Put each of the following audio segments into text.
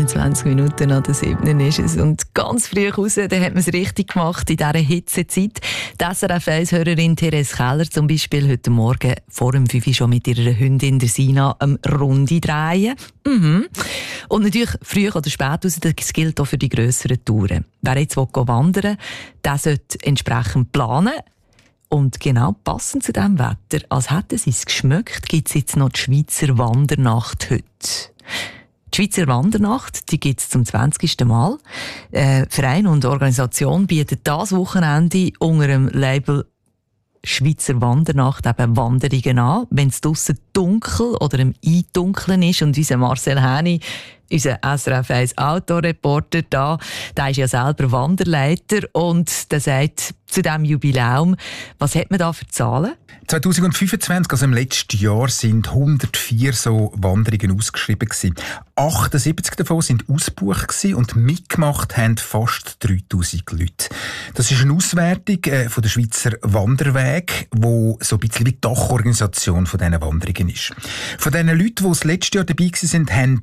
21 Minuten an der 7. ist es. Und ganz früh raus, da hat man es richtig gemacht in dieser Hitzezeit. Die SRF 1-Hörerin Therese Keller zum Beispiel heute Morgen vor dem 5 Uhr schon mit ihrer Hündin der Sina eine Runde drehen. Und natürlich früh oder spät raus, das gilt auch für die grösseren Touren. Wer jetzt wandern will, der sollte entsprechend planen. Und genau passend zu diesem Wetter, als hätten sie es geschmeckt, gibt es jetzt noch die Schweizer Wandernacht heute. Die Schweizer Wandernacht, die gibt es zum 20. Mal. Verein und Organisation bieten das Wochenende unter dem Label Schweizer Wandernacht eben Wanderungen an, wenn es draussen dunkel oder im Eindunkeln ist. Und unser Marcel Häni, unser SRF 1 Autoreporter der ist ja selber Wanderleiter und der sagt zu diesem Jubiläum, was hat man da für Zahlen? 2025, also im letzten Jahr, sind 104 so Wanderungen ausgeschrieben gewesen. 78 davon sind ausgebucht gewesen und mitgemacht haben fast 3000 Leute. Das ist eine Auswertung von der Schweizer Wanderweg, wo so ein bisschen wie die Dachorganisation von diesen Wanderungen ist. Von diesen Leuten, die das letzte Jahr dabei waren, haben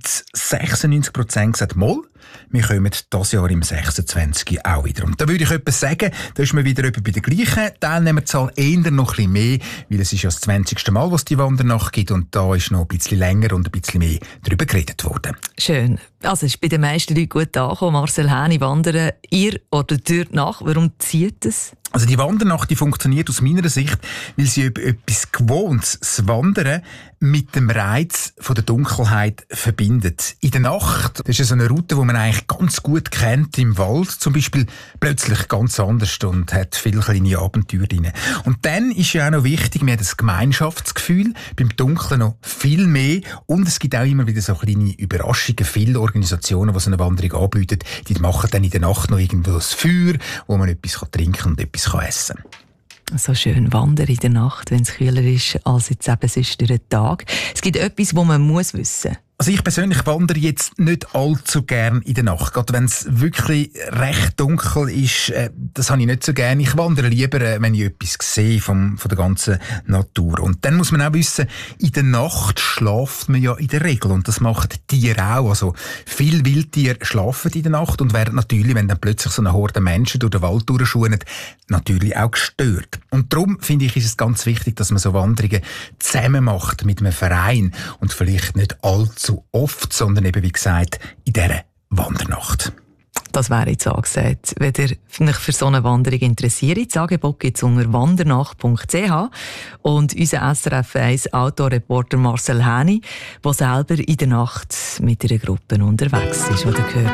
96% gesagt, «Moll, wir kommen dieses Jahr im 26 auch wieder.» Und da würde ich etwas sagen, da ist man wieder bei der gleichen Teilnehmerzahl, eher noch ein bisschen mehr, weil es ist ja das 20. Mal, was die Wandernacht gibt und da ist noch ein bisschen länger und ein bisschen mehr darüber geredet worden. Schön. Also es ist bei den meisten Leuten gut angekommen. Marcel Häni, wandern ihr oder dort nach? Warum zieht es? Also die Wandernacht, die funktioniert aus meiner Sicht, weil sie etwas Gewohntes, das Wandern, mit dem Reiz von der Dunkelheit verbindet. In der Nacht, das ist ja so eine Route, die man eigentlich ganz gut kennt im Wald, zum Beispiel plötzlich ganz anders und hat viele kleine Abenteuer drin. Und dann ist ja auch noch wichtig, man hat das Gemeinschaftsgefühl, beim Dunkeln noch viel mehr und es gibt auch immer wieder so kleine Überraschungen. Viele Organisationen, die so eine Wanderung anbieten, die machen dann in der Nacht noch irgendwo das Feuer, wo man etwas trinken und etwas essen kann. So schön wandern in der Nacht, wenn es kühler ist als jetzt eben sonst durch den Tag. Es gibt etwas, das man muss wissen. Also ich persönlich wandere jetzt nicht allzu gern in der Nacht. Gerade wenn es wirklich recht dunkel ist, das habe ich nicht so gern. Ich wandere lieber, wenn ich etwas sehe von der ganzen Natur. Und dann muss man auch wissen, in der Nacht schlaft man ja in der Regel. Und das machen Tiere auch. Also viele Wildtiere schlafen in der Nacht und werden natürlich, wenn dann plötzlich so eine Horde Menschen durch den Wald durchschuhen, natürlich auch gestört. Und darum finde ich, ist es ganz wichtig, dass man so Wanderungen zusammen macht mit einem Verein und vielleicht nicht allzu oft, sondern eben, wie gesagt, in dieser Wandernacht. Das wäre jetzt angesagt. Wenn ihr euch für so eine Wanderung interessiert, das Angebot gibt es unter wandernacht.ch und unser SRF 1 Autoreporter Marcel Häni, der selber in der Nacht mit einer Gruppe unterwegs ist, die ihr gehört.